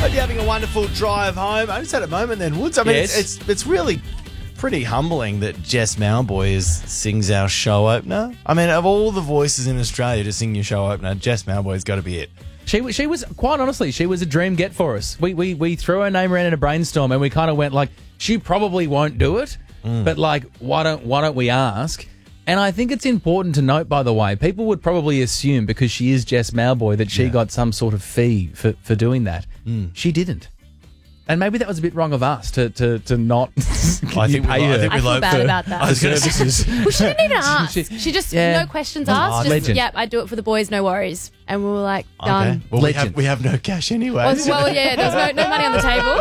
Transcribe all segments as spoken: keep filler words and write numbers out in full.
Hope you're having a wonderful drive home. I just had a moment then, Woods. I mean, Yes. it's, it's it's really pretty humbling that Jess Mauboy is sings our show opener. I mean, of all the voices in Australia to sing your show opener, Jess Mauboy's got to be it. She was, she was quite honestly, she was a dream get for us. We we we threw her name around in a brainstorm, and we kind of went like, she probably won't do it, Mm. but like, why don't why don't we ask? And I think it's important to note, by the way, people would probably assume because she is Jess Mauboy that she Yeah. got some sort of fee for, for doing that. Mm. She didn't. And maybe that was a bit wrong of us to to, to not I think we- pay I her. think we I feel low- bad about that. I was going to say. Well, she didn't even ask. She- She, just, Yeah. no questions Oh, asked. Just, legend. yep, I do it for the boys, no worries. And we were like, Okay. done. Well, we Legend. have, we have no cash anyway. Well, well, yeah, there was no, no money on the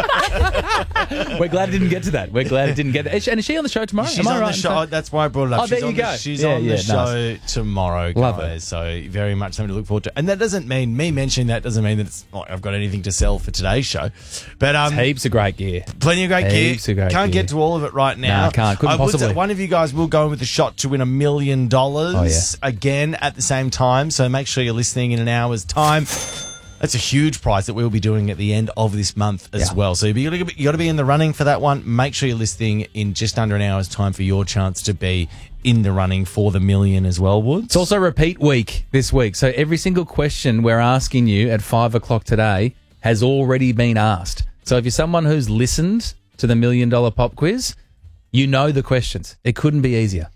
table. We're glad it didn't get to that. We're glad it didn't get that. And is she on the show tomorrow? She's Am I on right the in show. saying- That's why I brought it up. Oh, she's there you on the, go. She's Yeah, on yeah, the show nice. tomorrow, guys. Love it. So very much something to look forward to. And that doesn't mean me mentioning that doesn't mean that it's like I've got anything to sell for today's show. But um, Heaps of great gear. plenty of great Heaps gear. of great Can't gear. get to all of it right now. No, can't. Couldn't I would say possibly. one of you guys will go in with a shot to win a million dollars Oh, yeah. again at the same time. So make sure you're listening in an hour's time. That's a huge prize that we'll be doing at the end of this month as Yeah. well. So you got you got to be in the running for that one. Make sure you're listening in just under an hour's time for your chance to be in the running for the million as well, Woods. It's also repeat week this week. So every single question we're asking you at five o'clock today has already been asked. So if you're someone who's listened to the million dollar pop quiz, you know the questions. It couldn't be easier.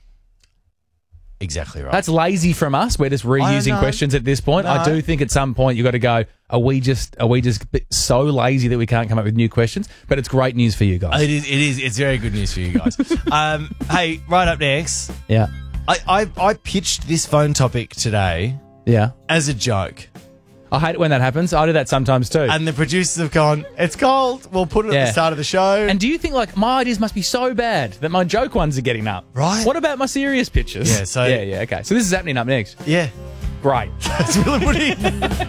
Exactly right. That's lazy from us. We're just reusing know. questions at this point. No. I do think at some point you got to go, are we just are we just so lazy that we can't come up with new questions? But it's great news for you guys. It is. It is. It's very good news for you guys. um, hey, right up next, Yeah. I, I I pitched this phone topic today Yeah. as a joke, I hate it when that happens. I do that sometimes too. and the producers have gone, "It's cold. We'll put it at Yeah. the start of the show." And do you think, like, my ideas must be so bad that my joke ones are getting up? Right. What about my serious pitches? Yeah, so- Yeah, yeah, okay. So this is happening up next. yeah, Great. that's really pretty.